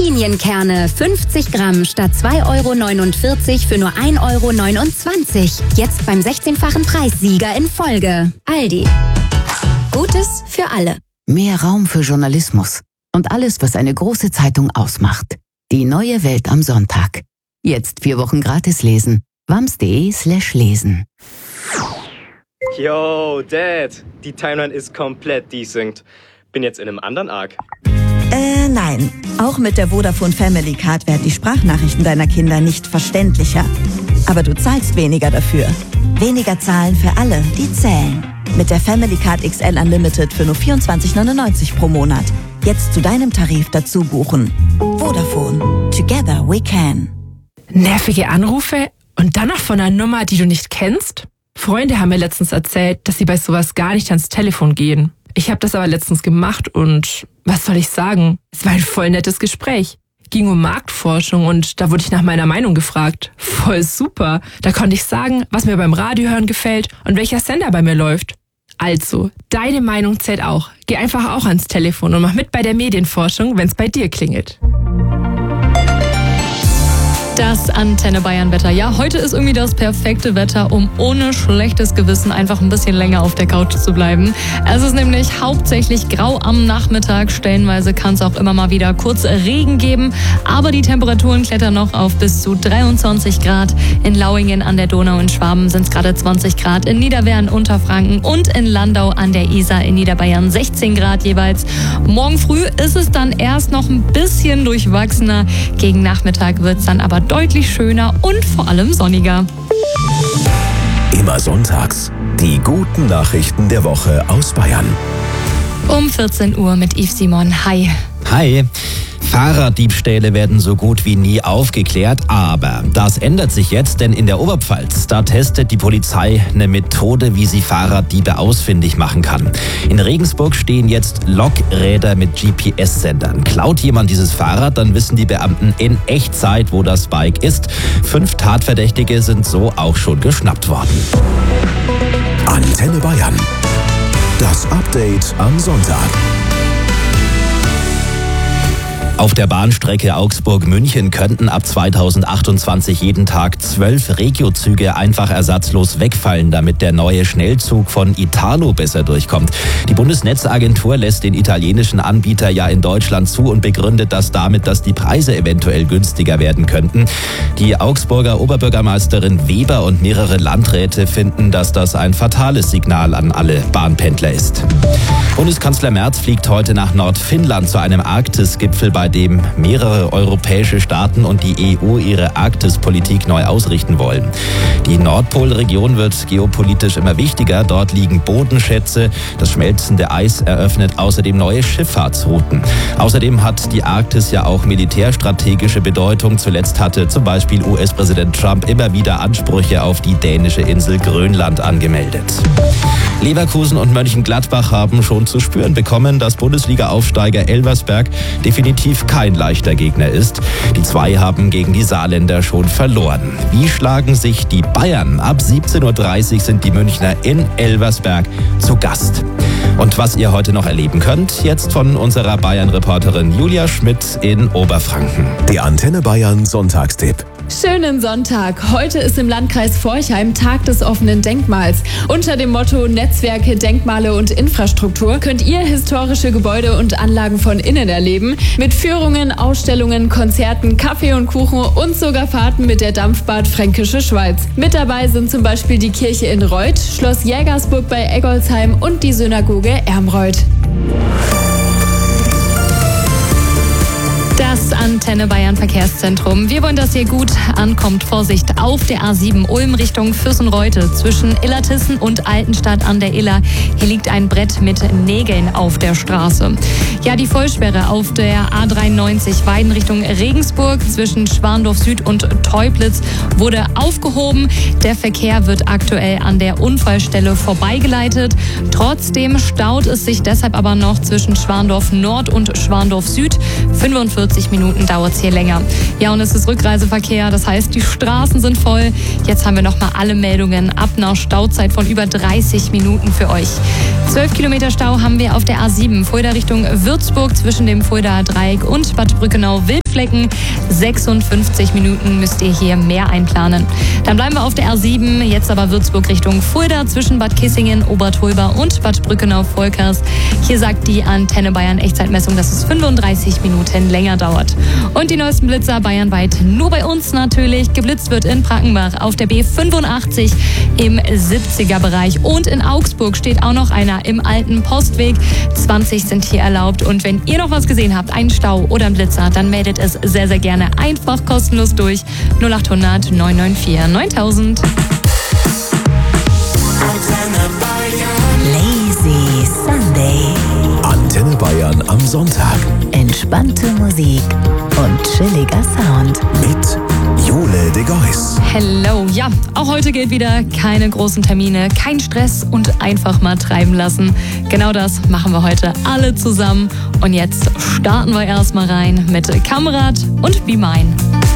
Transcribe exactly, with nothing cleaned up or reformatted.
Pinienkerne, fünfzig Gramm statt zwei Euro neunundvierzig für nur ein Euro neunundzwanzig. Jetzt beim sechzehnfachen Preissieger in Folge. Aldi. Gutes für alle. Mehr Raum für Journalismus und alles, was eine große Zeitung ausmacht. Die neue Welt am Sonntag. Jetzt vier Wochen gratis lesen. wams.de slash lesen. Yo, Dad, die Timeline ist komplett desynced. Bin jetzt in einem anderen Arc. Äh, nein. Auch mit der Vodafone Family Card werden die Sprachnachrichten deiner Kinder nicht verständlicher. Aber du zahlst weniger dafür. Weniger zahlen für alle, die zählen. Mit der Family Card X L Unlimited für nur vierundzwanzig neunundneunzig pro Monat. Jetzt zu deinem Tarif dazu buchen. Vodafone. Together we can. Nervige Anrufe und dann noch von einer Nummer, die du nicht kennst? Freunde haben mir letztens erzählt, dass sie bei sowas gar nicht ans Telefon gehen. Ich habe das aber letztens gemacht und was soll ich sagen? Es war ein voll nettes Gespräch. Ging um Marktforschung und da wurde ich nach meiner Meinung gefragt. Voll super. Da konnte ich sagen, was mir beim Radiohören gefällt und welcher Sender bei mir läuft. Also, deine Meinung zählt auch. Geh einfach auch ans Telefon und mach mit bei der Medienforschung, wenn's bei dir klingelt. Das Antenne Bayern Wetter. Ja, heute ist irgendwie das perfekte Wetter, um ohne schlechtes Gewissen einfach ein bisschen länger auf der Couch zu bleiben. Es ist nämlich hauptsächlich grau am Nachmittag. Stellenweise kann es auch immer mal wieder kurz Regen geben. Aber die Temperaturen klettern noch auf bis zu dreiundzwanzig Grad. In Lauingen an der Donau in Schwaben sind es gerade zwanzig Grad. In Niederwehren, Unterfranken und in Landau an der Isar in Niederbayern sechzehn Grad jeweils. Morgen früh ist es dann erst noch ein bisschen durchwachsener. Gegen Nachmittag wird es dann aber deutlich schöner und vor allem sonniger. Immer sonntags die guten Nachrichten der Woche aus Bayern. Um vierzehn Uhr mit Yves Simon. Hi. Hi. Fahrraddiebstähle werden so gut wie nie aufgeklärt, aber das ändert sich jetzt, denn in der Oberpfalz, da testet die Polizei eine Methode, wie sie Fahrraddiebe ausfindig machen kann. In Regensburg stehen jetzt Lokräder mit G P S-Sendern. Klaut jemand dieses Fahrrad, dann wissen die Beamten in Echtzeit, wo das Bike ist. Fünf Tatverdächtige sind so auch schon geschnappt worden. Antenne Bayern. Das Update am Sonntag. Auf der Bahnstrecke Augsburg-München könnten ab zweitausendachtundzwanzig jeden Tag zwölf Regio-Züge einfach ersatzlos wegfallen, damit der neue Schnellzug von Italo besser durchkommt. Die Bundesnetzagentur lässt den italienischen Anbieter ja in Deutschland zu und begründet das damit, dass die Preise eventuell günstiger werden könnten. Die Augsburger Oberbürgermeisterin Weber und mehrere Landräte finden, dass das ein fatales Signal an alle Bahnpendler ist. Bundeskanzler Merz fliegt heute nach Nordfinnland zu einem Arktis-Gipfel, bei dem mehrere europäische Staaten und die E U ihre Arktispolitik neu ausrichten wollen. Die Nordpolregion wird geopolitisch immer wichtiger. Dort liegen Bodenschätze. Das schmelzende Eis eröffnet außerdem neue Schifffahrtsrouten. Außerdem hat die Arktis ja auch militärstrategische Bedeutung. Zuletzt hatte zum Beispiel U S-Präsident Trump immer wieder Ansprüche auf die dänische Insel Grönland angemeldet. Leverkusen und Mönchengladbach haben schon zu spüren bekommen, dass Bundesliga-Aufsteiger Elversberg definitiv kein leichter Gegner ist. Die zwei haben gegen die Saarländer schon verloren. Wie schlagen sich die Bayern? Ab siebzehn Uhr dreißig sind die Münchner in Elversberg zu Gast. Und was ihr heute noch erleben könnt, jetzt von unserer Bayern-Reporterin Julia Schmidt in Oberfranken. Der Antenne Bayern Sonntagstipp. Schönen Sonntag. Heute ist im Landkreis Forchheim Tag des offenen Denkmals. Unter dem Motto Netzwerke, Denkmale und Infrastruktur könnt ihr historische Gebäude und Anlagen von innen erleben. Mit Führungen, Ausstellungen, Konzerten, Kaffee und Kuchen und sogar Fahrten mit der Dampfbahn Fränkische Schweiz. Mit dabei sind zum Beispiel die Kirche in Reuth, Schloss Jägersburg bei Eggolsheim und die Synagoge Ermreuth. Das Antenne Bayern Verkehrszentrum. Wir wollen, dass ihr gut ankommt. Vorsicht, auf der A sieben Ulm Richtung Füssen-Reute zwischen Illertissen und Altenstadt an der Iller. Hier liegt ein Brett mit Nägeln auf der Straße. Ja, die Vollsperre auf der A dreiundneunzig Weiden Richtung Regensburg zwischen Schwandorf Süd und Teublitz wurde aufgehoben. Der Verkehr wird aktuell an der Unfallstelle vorbeigeleitet. Trotzdem staut es sich deshalb aber noch zwischen Schwandorf Nord und Schwandorf Süd. fünfundvierzig Minuten dauert es hier länger. Ja, und es ist Rückreiseverkehr, das heißt, die Straßen sind voll. Jetzt haben wir nochmal alle Meldungen ab einer Stauzeit von über dreißig Minuten für euch. zwölf Kilometer Stau haben wir auf der A sieben, Fulda Richtung Würzburg zwischen dem Fuldaer Dreieck und Bad Brückenau-Wilpflüss. Rostflecken. sechsundfünfzig Minuten müsst ihr hier mehr einplanen. Dann bleiben wir auf der R sieben, jetzt aber Würzburg Richtung Fulda zwischen Bad Kissingen, Obertolber und Bad Brückenau-Volkers. Hier sagt die Antenne Bayern Echtzeitmessung, dass es fünfunddreißig Minuten länger dauert. Und die neuesten Blitzer bayernweit nur bei uns natürlich. Geblitzt wird in Brackenbach auf der B fünfundachtzig im siebziger Bereich. Und in Augsburg steht auch noch einer im alten Postweg. zwanzig sind hier erlaubt. Und wenn ihr noch was gesehen habt, einen Stau oder einen Blitzer, dann meldet es sehr, sehr gerne einfach kostenlos durch. null achthundert neun neun vier neuntausend. Lazy Sunday. Antenne Bayern am Sonntag. Entspannte Musik und chilliger Sound. Mit Jule de Geus. Hello, ja, auch heute gilt wieder keine großen Termine, kein Stress und einfach mal treiben lassen. Genau das machen wir heute alle zusammen. Und jetzt starten wir erstmal rein mit Kamerad und Be Mine.